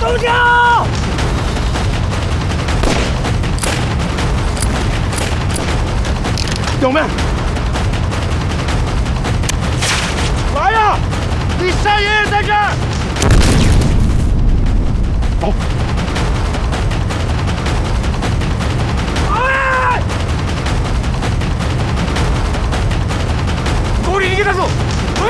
动手！ 表妹，来呀！你少爷也在这儿。走。